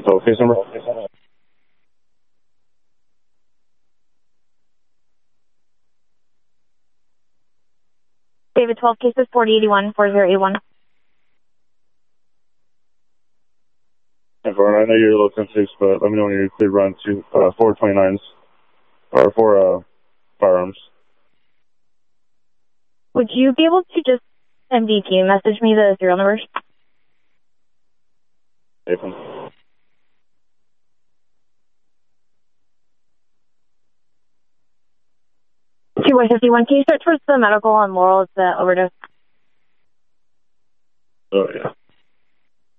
So, case number? David, 12 cases, 4081, 4081. And for, I know you're a little confused, but let me know when you're clear to run to 429s, or 4 firearms. Would you be able to just MDT message me the serial numbers? Nathan. 251, can you start towards the medical on Laurel? It's the overdose. Oh, yeah.